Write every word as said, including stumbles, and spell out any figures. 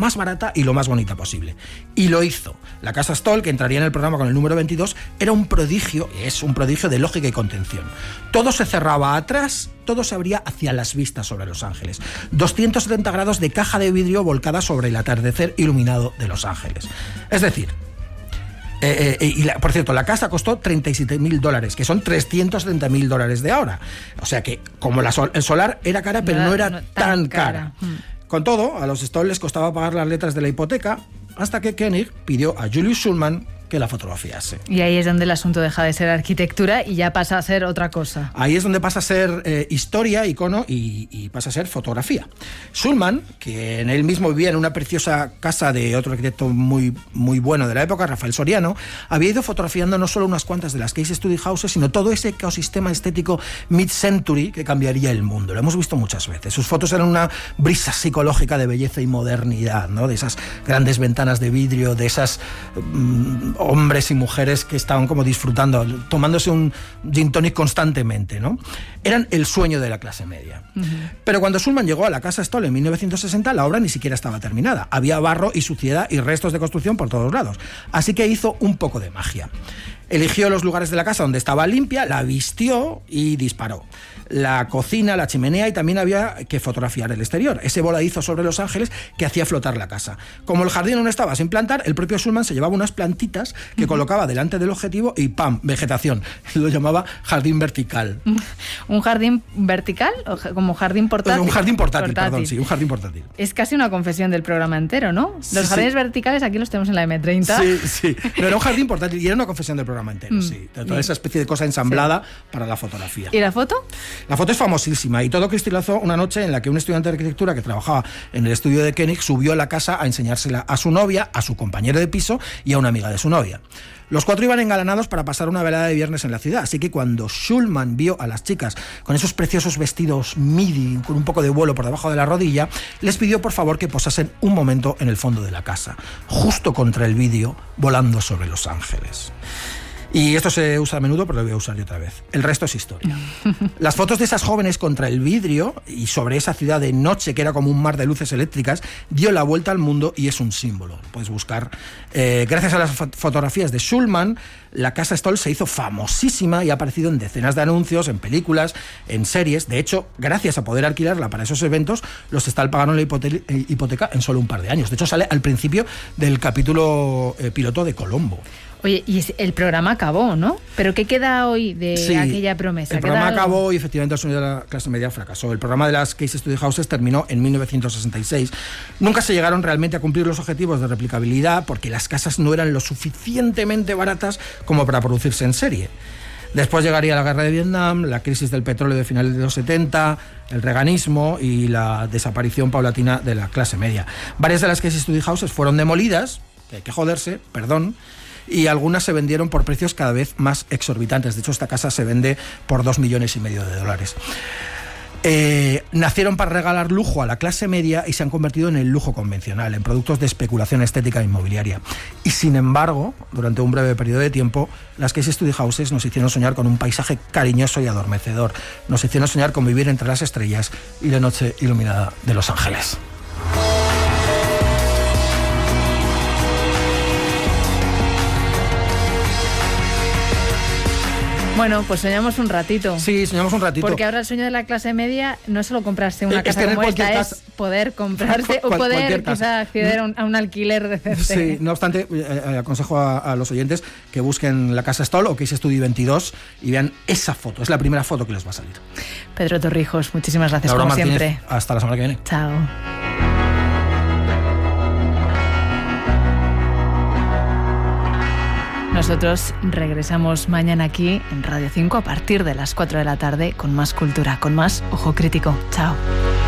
más barata y lo más bonita posible. Y lo hizo. La Casa Stoll, que entraría en el programa con el número veintidós, era un prodigio, es un prodigio de lógica y contención. Todo se cerraba atrás, todo se abría hacia las vistas sobre Los Ángeles. doscientos setenta grados de caja de vidrio volcada sobre el atardecer iluminado de Los Ángeles. Es decir, Eh, eh, y la, por cierto, la casa costó treinta y siete mil dólares, que son trescientos setenta mil dólares de ahora. O sea que, como la sol, el solar era cara, pero no, no era no, tan, tan cara. cara. Mm. Con todo, a los Stoll les costaba pagar las letras de la hipoteca, hasta que Koenig pidió a Julius Shulman que la fotografiase. Y ahí es donde el asunto deja de ser arquitectura y ya pasa a ser otra cosa. Ahí es donde pasa a ser eh, historia, icono y, y pasa a ser fotografía. Shulman, que en él mismo vivía en una preciosa casa de otro arquitecto muy, muy bueno de la época, Rafael Soriano, había ido fotografiando no solo unas cuantas de las Case Study Houses, sino todo ese ecosistema estético mid-century que cambiaría el mundo. Lo hemos visto muchas veces. Sus fotos eran una brisa psicológica de belleza y modernidad, ¿no? De esas grandes ventanas de vidrio, de esas mmm, hombres y mujeres que estaban como disfrutando, tomándose un gin tonic constantemente, ¿no? Eran el sueño de la clase media. Uh-huh. Pero cuando Shulman llegó a la Casa Stoll en mil novecientos sesenta, la obra ni siquiera estaba terminada. Había barro y suciedad y restos de construcción por todos lados. Así que hizo un poco de magia. Eligió los lugares de la casa donde estaba limpia, la vistió y disparó. La cocina, la chimenea, y también había que fotografiar el exterior, ese voladizo sobre Los Ángeles que hacía flotar la casa. Como el jardín no estaba sin plantar, el propio Shulman se llevaba unas plantitas que uh-huh. colocaba delante del objetivo y ¡pam! Vegetación. Lo llamaba jardín vertical. ¿Un jardín vertical o como jardín portátil? Un jardín portátil, portátil, perdón, sí, un jardín portátil. Es casi una confesión del programa entero, ¿no? Los sí, jardines sí. verticales aquí los tenemos en la eme treinta. Sí, sí, pero era un jardín portátil y era una confesión del programa entero, mm. sí. De toda esa especie de cosa ensamblada sí. para la fotografía. ¿Y la foto? La foto es famosísima y todo cristalizó una noche en la que un estudiante de arquitectura que trabajaba en el estudio de Koenig subió a la casa a enseñársela a su novia, a su compañero de piso y a una amiga de su novia. Los cuatro iban engalanados para pasar una velada de viernes en la ciudad, así que cuando Shulman vio a las chicas con esos preciosos vestidos midi, con un poco de vuelo por debajo de la rodilla, les pidió por favor que posasen un momento en el fondo de la casa, justo contra el vidrio, volando sobre Los Ángeles. Y esto se usa a menudo, pero lo voy a usar yo otra vez. El resto es historia. Las fotos de esas jóvenes contra el vidrio y sobre esa ciudad de noche que era como un mar de luces eléctricas dio la vuelta al mundo y es un símbolo. Puedes buscar. Eh, gracias a las fotografías de Shulman, la Casa Stoll se hizo famosísima y ha aparecido en decenas de anuncios, en películas, en series. De hecho, gracias a poder alquilarla para esos eventos, los Stahl pagaron la hipote- hipoteca en solo un par de años. De hecho, sale al principio del capítulo eh, piloto de Colombo. Oye, y el programa acabó, ¿no? ¿Pero qué queda hoy de sí, aquella promesa? El programa acabó y efectivamente el sueño de la clase media fracasó. El programa de las Case Study Houses terminó en mil novecientos sesenta y seis. Nunca se llegaron realmente a cumplir los objetivos de replicabilidad porque las casas no eran lo suficientemente baratas como para producirse en serie. Después llegaría la guerra de Vietnam, la crisis del petróleo de finales de los setenta, el reaganismo y la desaparición paulatina de la clase media. Varias de las Case Study Houses fueron demolidas, que hay que joderse, perdón, y algunas se vendieron por precios cada vez más exorbitantes. De hecho, esta casa se vende por dos millones y medio de dólares. Eh, nacieron para regalar lujo a la clase media y se han convertido en el lujo convencional, en productos de especulación estética e inmobiliaria. Y sin embargo, durante un breve periodo de tiempo, las Case Study Houses nos hicieron soñar con un paisaje cariñoso y adormecedor. Nos hicieron soñar con vivir entre las estrellas y la noche iluminada de Los Ángeles. Bueno, pues soñamos un ratito. Sí, soñamos un ratito. Porque ahora el sueño de la clase media no es solo comprarse una es casa como esta, casa... es poder comprarse o poder quizá acceder a un, a un alquiler decente. Sí, no obstante, eh, aconsejo a, a los oyentes que busquen la Casa Stoll o Case Study veintidós y vean esa foto. Es la primera foto que les va a salir. Pedro Torrijos, muchísimas gracias Laura como Martínez, siempre. Hasta la semana que viene. Chao. Nosotros regresamos mañana aquí en Radio cinco a partir de las cuatro de la tarde con más cultura, con más Ojo Crítico. Chao.